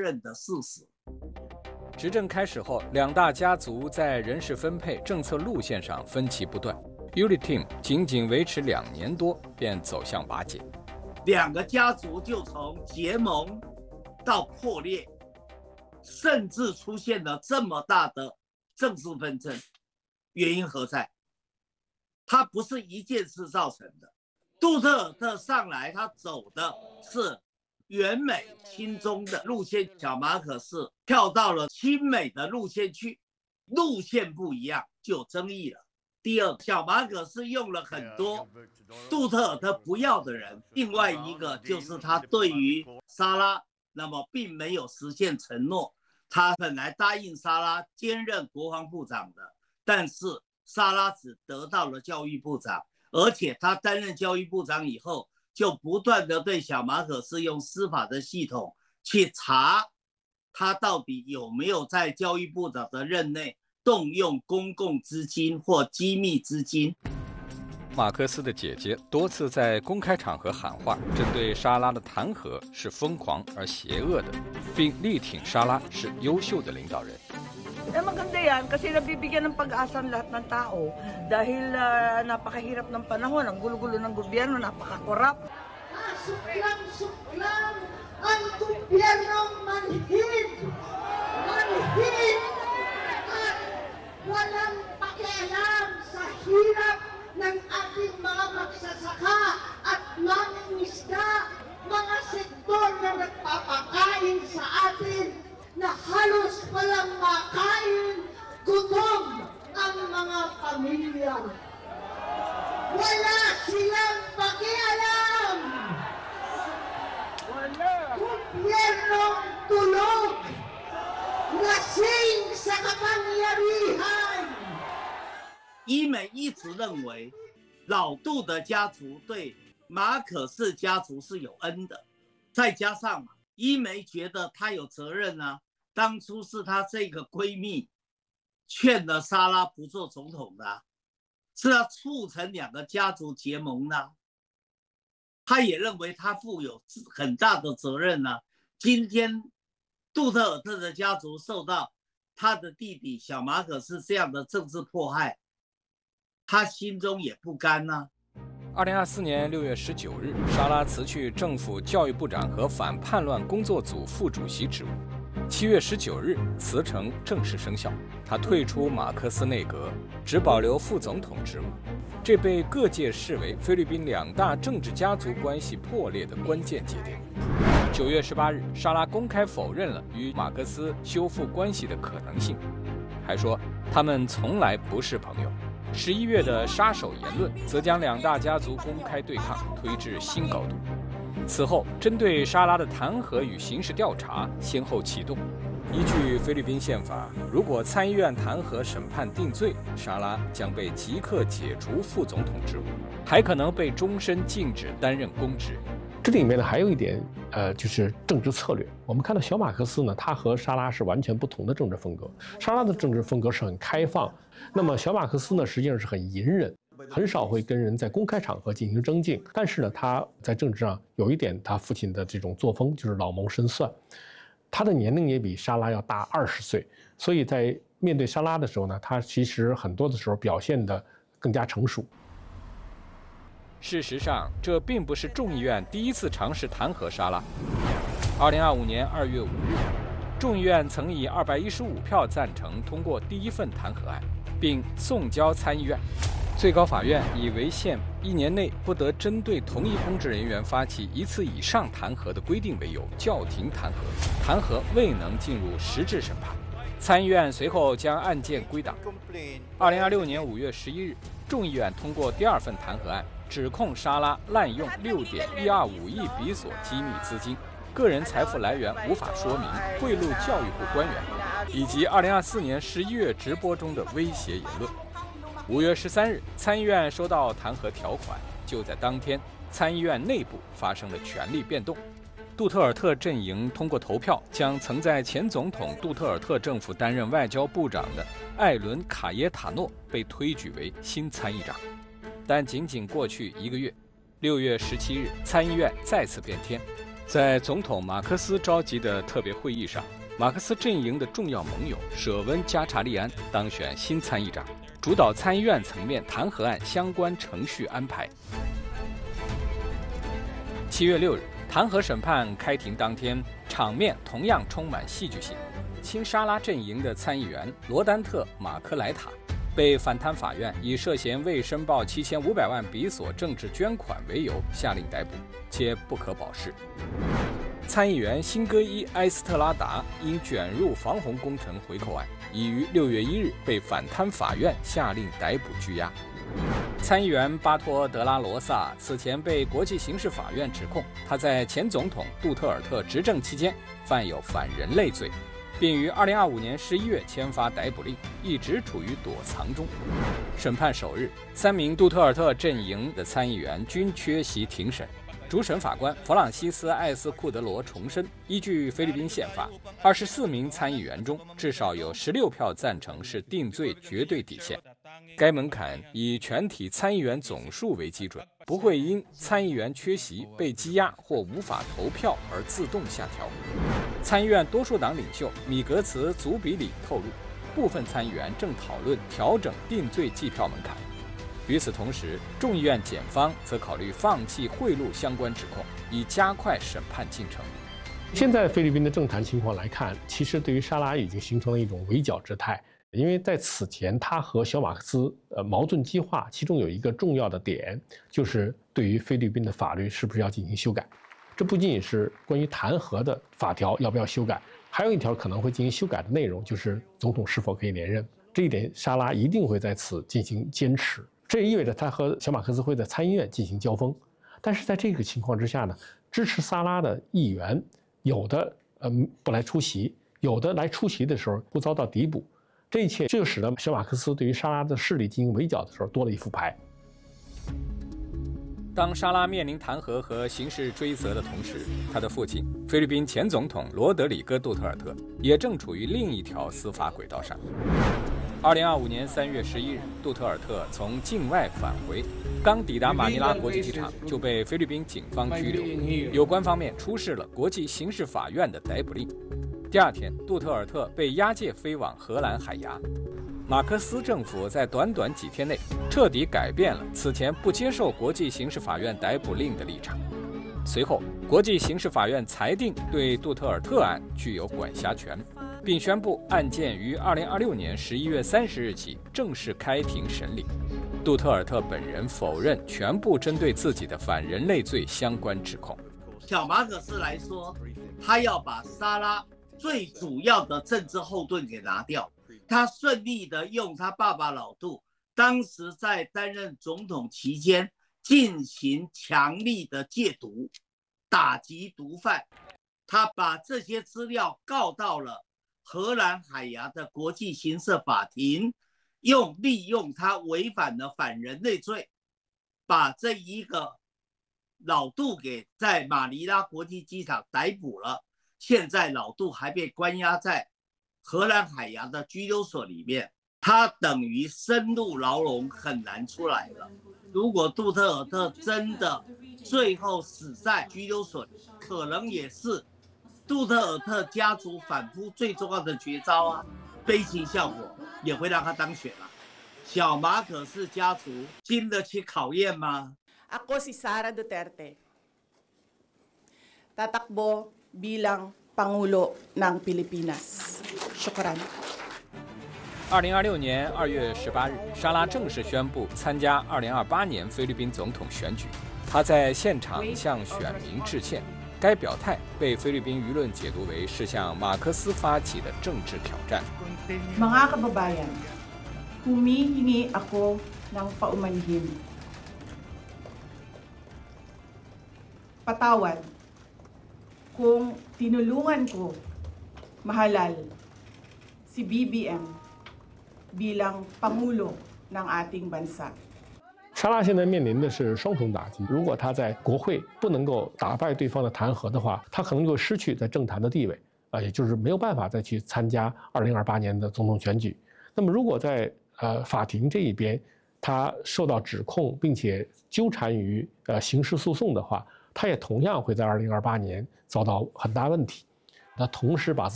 认的事实。 执政开始后，两大家族在人事分配、政策路线上分歧不断。Unity Team 仅仅维持2年多，便走向瓦解。 两个家族就从结盟到破裂，甚至出现了这么大的政治纷争，原因何在？它不是一件事造成的。杜特尔特上来，他走的是远美亲中的路线，小马可斯跳到了亲美的路线去，路线不一样就有争议了。第二，小马可斯用了很多杜特尔特不要的人，另外一个就是他对于沙拉那么并没有实现承诺。他本来答应沙拉兼任国防部长的，但是沙拉只得到了教育部长，而且他担任教育部长以后，就不断的对小马可斯用司法的系统去查他到底有没有在教育部长的任内动用公共资金或机密资金。 马克思的姐姐多次在公开场合喊话，针对沙拉的弹劾是疯狂而邪恶的，并力挺沙拉是优秀的领导人。 Maganda yan kasi nabibigyan ng pag-asa ang lahat ng tao dahil napakahirap ng panahon, ang gulo-gulo ng gobyerno, napaka-korap. Suklang ang gobyernong manhid at walang pakialam sa hirap ng ating mga magsasaka at mangingisda, mga sektor na nagpapakain sa atin na halos walang makain, gutom ang mga pamilya. Wala silang pakialam. Gobyernong tulog, lasing sa kapangyarihan。 伊美一直认为老杜的家族对马可斯家族是有恩的，再加上伊美觉得她有责任啊，当初是她这个闺蜜劝了莎拉不做总统的，是要促成两个家族结盟的，她也认为她负有很大的责任啊。今天杜特尔特的家族受到他的弟弟小马可斯这样的政治迫害，他心中也不甘啊。 2024年6月19日，沙拉辞去政府教育部长和反叛乱工作组副主席职务。7月19日，辞呈正式生效。他退出马克思内阁，只保留副总统职务。这被各界视为菲律宾两大政治家族关系破裂的关键节点。9月18日，沙拉公开否认了与马克思修复关系的可能性，还说他们从来不是朋友。11月的杀手言论则将两大家族公开对抗推至新高度。此后，针对沙拉的弹劾与刑事调查先后启动。依据菲律宾宪法，如果参议院弹劾审判定罪，沙拉将被即刻解除副总统职务，还可能被终身禁止担任公职。 这里面呢还有一点，就是政治策略。我们看到小马克思呢，他和沙拉是完全不同的政治风格。沙拉的政治风格是很开放，那么小马克思呢，实际上是很隐忍，很少会跟人在公开场合进行争竞。但是呢，他在政治上有一点他父亲的这种作风，就是老谋深算。他的年龄也比沙拉要大20岁，所以在面对沙拉的时候呢，他其实很多的时候表现得更加成熟。 事实上，这并不是众议院第一次尝试弹劾沙拉。2025年2月5日，众议院曾以215票赞成通过第一份弹劾案，并送交参议院。最高法院以违宪1年内不得针对同一公职人员发起1次以上弹劾的规定为由，叫停弹劾，弹劾未能进入实质审判。参议院随后将案件归档。2026年5月11日，众议院通过第2份弹劾案，指控沙拉滥用6.125亿比索机密资金，个人财富来源无法说明，贿赂教育部官员，以及2024年11月直播中的威胁言论。5月13日，参议院收到弹劾条款，就在当天，参议院内部发生了权力变动。杜特尔特阵营通过投票，将曾在前总统杜特尔特政府担任外交部长的艾伦·卡耶塔诺被推举为新参议长。但仅仅过去1个月，6月17日，参议院再次变天， 在总统马克思召集的特别会议上，马克思阵营的重要盟友舍温加查利安当选新参议长，主导参议院层面弹劾案相关程序安排。7月6日，弹劾审判开庭当天，场面同样充满戏剧性。亲沙拉阵营的参议员罗丹特·马科莱塔被反贪法院以涉嫌未申报7500万比索政治捐款为由下令逮捕，且不可保释。参议员辛戈伊·埃斯特拉达因卷入防洪工程回扣案，已于6月1日被反贪法院下令逮捕拘押。参议员巴托·德拉罗萨此前被国际刑事法院指控，他在前总统杜特尔特执政期间犯有反人类罪，并于2025年11月签发逮捕令，一直处于躲藏中。审判首日，3名杜特尔特阵营的参议员均缺席庭审。主审法官弗朗西斯·艾斯库德罗重申，依据菲律宾宪法，24名参议员中至少有16票赞成是定罪绝对底线。该门槛以全体参议员总数为基准，不会因参议员缺席、被羁押或无法投票而自动下调。参议院多数党领袖米格茨·祖比里透露，部分参议员正讨论调整定罪计票门槛。与此同时，众议院检方则考虑放弃贿赂相关指控，以加快审判进程。 现在菲律宾的政坛情况来看，其实对于沙拉已经形成了一种围剿之态。因为在此前，他和小马克思矛盾激化，其中有一个重要的点，就是对于菲律宾的法律是不是要进行修改。这不仅仅是关于弹劾的法条要不要修改，还有一条可能会进行修改的内容，就是总统是否可以连任。这一点，沙拉一定会在此进行坚持。这也意味着他和小马克思会在参议院进行交锋。但是在这个情况之下呢，支持萨拉的议员有的不来出席，有的来出席的时候不遭到逮捕。这一切就使得小马克思对于沙拉的势力进行围剿的时候多了一副牌。 当沙拉面临弹劾和刑事追责的同时，他的父亲菲律宾前总统罗德里戈·杜特尔特也正处于另一条司法轨道上。2025年3月11日，杜特尔特从境外返回，刚抵达马尼拉国际机场就被菲律宾警方拘留，有关方面出示了国际刑事法院的逮捕令。第二天，杜特尔特被押解飞往荷兰海牙。马克思政府在短短几天内彻底改变了此前不接受国际刑事法院逮捕令的立场。随后，国际刑事法院裁定对杜特尔特案具有管辖权，并宣布案件于2026年11月30日起正式开庭审理。杜特尔特本人否认全部针对自己的反人类罪相关指控。 小马可斯来说，他要把沙拉最主要的政治后盾给拿掉，他顺利的用他爸爸老杜当时在担任总统期间进行强力的戒毒，打击毒贩。他把这些资料告到了荷兰海牙的国际刑事法庭，利用他违反了反人类罪，把这一个老杜给在马尼拉国际机场逮捕了。现在老杜还被关押在荷兰海牙的拘留所里面，他等于深入牢笼，很难出来了。如果杜特尔特真的最后死在拘留所，可能也是杜特尔特家族反扑最重要的绝招啊，悲情效果也会让他当选了。小马可斯家族经得起考验吗？ Ako si Sara Duterte. Tatakbo bilang Pangulo ng Pilipinas. Shukran. 2026年2月18日，沙拉正式宣布参加2028年菲律宾总统选举。他在现场向选民致歉。该表态被菲律宾舆论解读为是向马克思发起的政治挑战。 Mga kababayan, humihingi ako ng paumanhin. Patawad kung tinulungan ko mahalal si BBM bilang Pangulo ng ating bansa. 沙拉现在面临的是双重打击。如果他在国会不能够打败对方的弹劾的话，他可能就失去在政坛的地位也就是没有办法再去参加2028年的总统选举。那么，如果在法庭这一边他受到指控，并且纠缠于刑事诉讼的话， 他也同样会在2028年遭到很大问题。他同时把